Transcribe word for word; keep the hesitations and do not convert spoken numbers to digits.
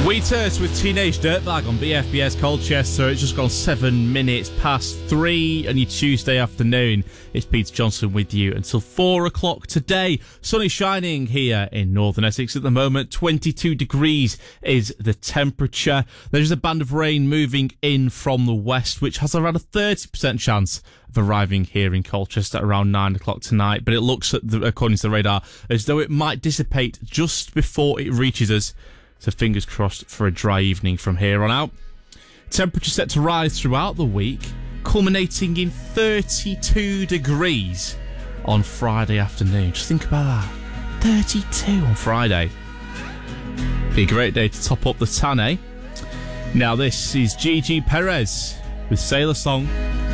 Wheatus with Teenage Dirtbag on B F B S Colchester. It's just gone seven minutes past three on your Tuesday afternoon. It's Peter Johnson with you until four o'clock today. Sun is shining here in northern Essex at the moment. twenty-two degrees is the temperature. There's a band of rain moving in from the west, which has around a thirty percent chance of arriving here in Colchester around nine o'clock tonight. But it looks, at the, according to the radar, as though it might dissipate just before it reaches us. So fingers crossed for a dry evening from here on out. Temperature set to rise throughout the week, culminating in thirty-two degrees on Friday afternoon. Just think about that. thirty-two on Friday. Be a great day to top up the tan, eh? Now this is Gigi Perez with Sailor Song.